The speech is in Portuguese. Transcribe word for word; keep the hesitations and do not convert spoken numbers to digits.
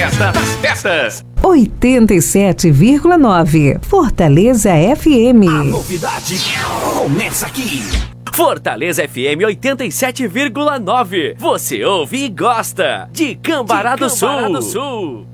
festa das festas. oitenta e sete vírgula nove Fortaleza F M. A novidade começa aqui. Fortaleza F M oitenta e sete vírgula nove. Você ouve e gosta de Cambará do Sul.